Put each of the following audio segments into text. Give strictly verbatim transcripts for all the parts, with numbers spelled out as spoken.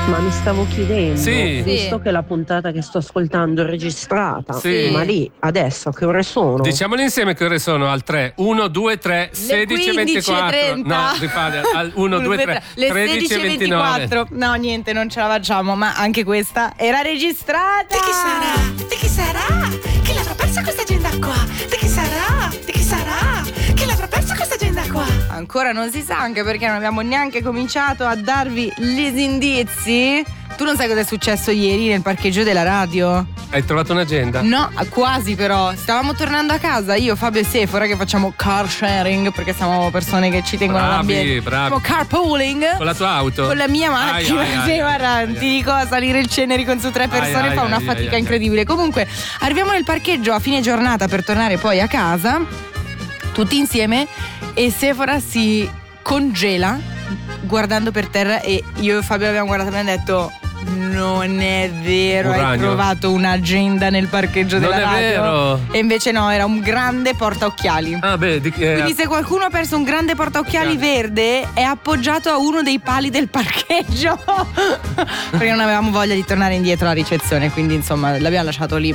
Ma mi stavo chiedendo, sì. visto sì. che la puntata che sto ascoltando è registrata, sì. ma lì adesso a che ore sono? Diciamole insieme che ore sono al tre, uno, due, tre, sedici e ventiquattro. No, rifate al uno, due, tre, le tredici e ventiquattro. No, niente, non ce la facciamo, ma anche questa era registrata. Di chi sarà? Di chi sarà? Chi l'avrà persa questa agenda qua? Di chi sarà? Di chi sarà? Chi l'avrà persa questa agenda qua? Ancora non si sa, anche perché non abbiamo neanche cominciato a darvi gli indizi. Tu non sai cosa è successo ieri nel parcheggio della radio? Hai trovato un'agenda? No, quasi però. Stavamo tornando a casa, io, Fabio e Sephora, che facciamo car sharing, perché siamo persone che ci tengono bravi, all'ambiente. Bravi, Facciamo carpooling. Con la tua auto? Con la mia macchina. Ai, ai, sì, ai, guarda, ai, ti dico, salire il Cenericon su tre persone ai, fa ai, una ai, fatica ai, incredibile. ai. Comunque, arriviamo nel parcheggio a fine giornata per tornare poi a casa, tutti insieme, e Sephora si congela guardando per terra, e io e Fabio abbiamo guardato e abbiamo detto: non è vero, un hai ragno. trovato un'agenda nel parcheggio non della è radio? Vero. E invece no, era un grande portaocchiali. Ah beh, di, eh, Quindi se qualcuno ha perso un grande portaocchiali verde, è appoggiato a uno dei pali del parcheggio perché non avevamo voglia di tornare indietro alla ricezione, quindi insomma l'abbiamo lasciato lì.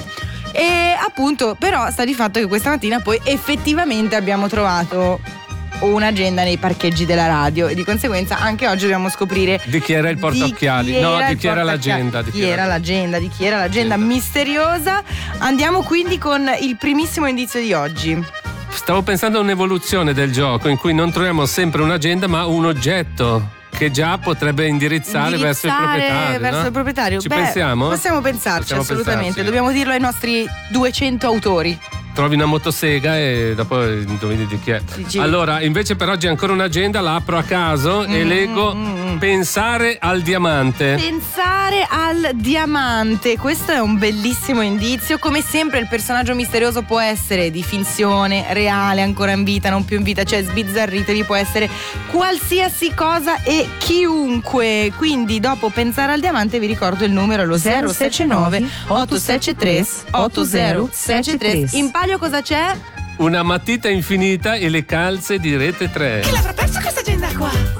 E appunto, però sta di fatto che questa mattina poi effettivamente abbiamo trovato un'agenda nei parcheggi della radio, e di conseguenza anche oggi dobbiamo scoprire di chi era il portaocchiali. Di no, era di chi era l'agenda. Di chi era l'agenda, di chi era l'agenda misteriosa. Andiamo quindi con il primissimo indizio di oggi. Stavo pensando a un'evoluzione del gioco in cui non troviamo sempre un'agenda ma un oggetto che già potrebbe indirizzare, indirizzare verso il proprietario. verso no? il proprietario. Ci Beh, pensiamo? Possiamo pensarci, Possiamo assolutamente. pensarci. Dobbiamo dirlo ai nostri duecento autori. Trovi una motosega e dopo indovini di chi è. Dici. Allora, invece per oggi ancora un'agenda, la apro a caso mm, e leggo mm, pensare al diamante. Pensare al diamante, questo è un bellissimo indizio. Come sempre il personaggio misterioso può essere di finzione, reale, ancora in vita, non più in vita, cioè sbizzarritevi, può essere qualsiasi cosa e chiunque. Quindi dopo pensare al diamante vi ricordo il numero, lo zero sette nove otto sette tre otto zero sette tre. In palio cosa c'è? Una matita infinita e le calze di Rete tre. Chi l'avrà persa questa agenda qua?